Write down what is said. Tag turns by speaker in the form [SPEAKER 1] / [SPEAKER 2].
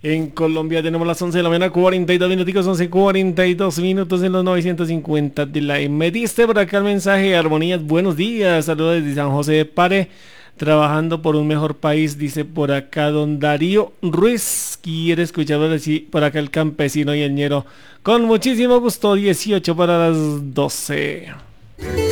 [SPEAKER 1] En Colombia tenemos las 11 de la mañana, 42 minuticos, 11:42 minutos en los 950 de la... Me diste por acá el mensaje, Armonías, buenos días, saludos desde San José de Pare, trabajando por un mejor país, dice por acá don Darío Ruiz, quiere escuchar por acá el campesino y el ñero, con muchísimo gusto, 18 para las 12.